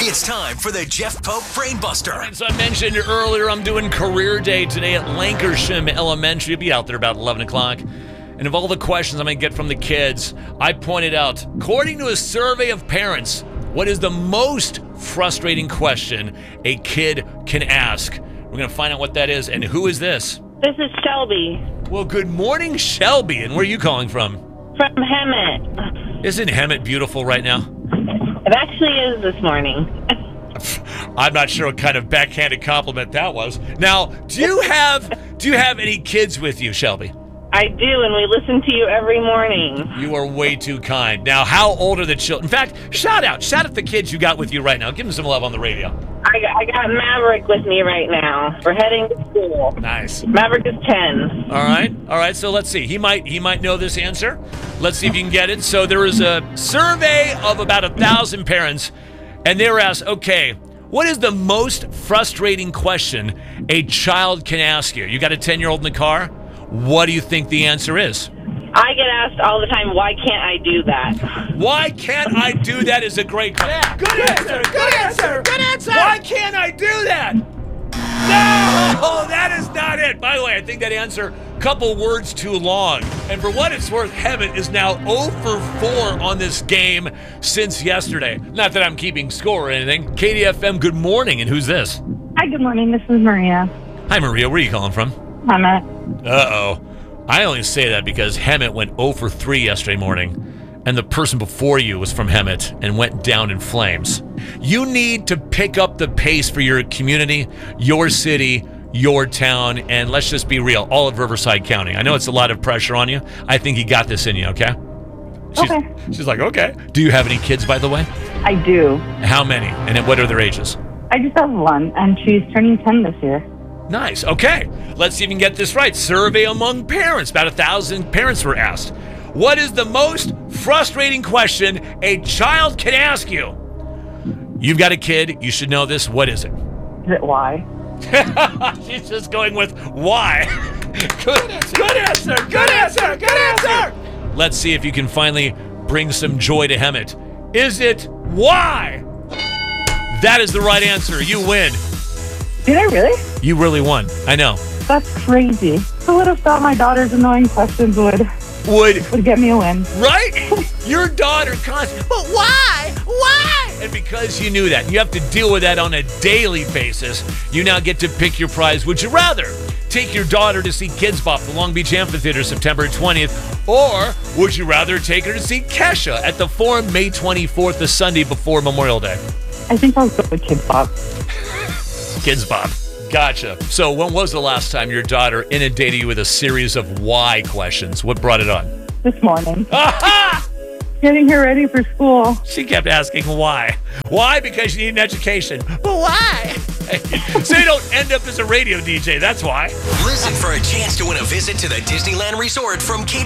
It's time for the Jeff Pope Brainbuster. So I mentioned earlier, I'm doing career day today at Lancashire Elementary. I'll be out there about 11 o'clock. And of all the questions I'm going to get from the kids, I pointed out, according to a survey of parents, what is the most frustrating question a kid can ask? We're going to find out what that is. And who is this? This is Shelby. Well, good morning, Shelby. And where are you calling from? From Hemet. Isn't Hemet beautiful right now? It actually is this morning. I'm not sure what kind of backhanded compliment that was. Now, do you have any kids with you, Shelby? I do, and we listen to you every morning. You are way too kind. Now, how old are the children? In fact, shout out the kids you got with you right now. Give them some love on the radio. I got Maverick with me right now. We're heading to school. Nice. Maverick is 10. All right. So let's see. He might know this answer. Let's see if you can get it. So there was a survey of about 1,000 parents, and they were asked, okay, what is the most frustrating question a child can ask you? You got a 10-year-old in the car? What do you think the answer is? I get asked all the time, why can't I do that? Why can't I do that is a great question. Yeah. Good answer. Why can't I do that? No, that is not it. By the way, I think that answer, couple words too long. And for what it's worth, Hemet is now 0 for 4 on this game since yesterday. Not that I'm keeping score or anything. KDFM, good morning. And who's this? Hi, good morning. This is Maria. Hi, Maria. Where are you calling from? Hemet. Uh-oh. I only say that because Hemet went 0 for 3 yesterday morning, and the person before you was from Hemet and went down in flames. You need to pick up the pace for your community, your city, your town, and let's just be real, all of Riverside County. I know it's a lot of pressure on you. I think you got this in you, okay? She's like, okay. Do you have any kids, by the way? I do. How many? And what are their ages? I just have one, and she's turning 10 this year. Nice. Okay. Let's see if we can get this right. Survey among parents. About 1,000 parents were asked. What is the most frustrating question a child can ask you? You've got a kid. You should know this. What is it? Is it why? She's just going with why. Good answer. Let's see if you can finally bring some joy to Hemet. Is it why? That is the right answer. You win. Did I really? You really won. I know. That's crazy. Who would have thought my daughter's annoying questions would get me a win? Right? Your daughter constantly, but why? And because you knew that, you have to deal with that on a daily basis. You now get to pick your prize. Would you rather take your daughter to see Kids Bop at the Long Beach Amphitheater September 20th, or would you rather take her to see Kesha at the Forum May 24th, the Sunday before Memorial Day? I think I'll go with Kids Bop. Kids Bop. Gotcha. So when was the last time your daughter inundated you with a series of why questions? What brought it on? This morning. Aha! Getting her ready for school. She kept asking why. Why? Because you need an education. But why? So you don't end up as a radio DJ, that's why. Listen for a chance to win a visit to the Disneyland Resort from KDFM.